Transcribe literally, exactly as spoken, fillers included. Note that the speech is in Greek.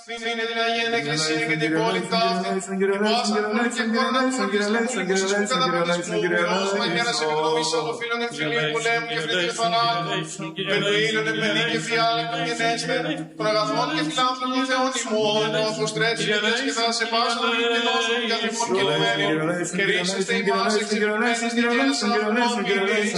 Φύνε την Αγία Εκκλησία και την πόλη ταύτη, πάσα χώρη και κόρνα του μαγιστρού και τους που καταπατισμού, ως μαγέρας επιδομής αλλοφύλων εμφυλίων πολέμου και φρετήρ θανάτου, πεντοήλων εμπενή και φιάλακτων και νέστερ, των αγαθών και φιλάνθρωπων θεών ημών, ο αποστρέψει και δες και θα σε πάσα να μην τενώσουν για θυμών και λεμένιων, και ρίσεστε ημάς εξυπηρετημένης τη γέννης ανθρωπών